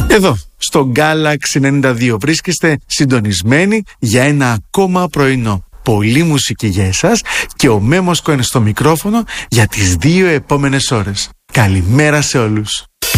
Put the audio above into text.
Εδώ, στο Galaxy 92 βρίσκεστε συντονισμένοι για ένα ακόμα πρωινό. Πολύ μουσική για εσάς και ο Μέμος Κόεν στο μικρόφωνο για τις 2 επόμενες ώρες. Καλημέρα σε όλους.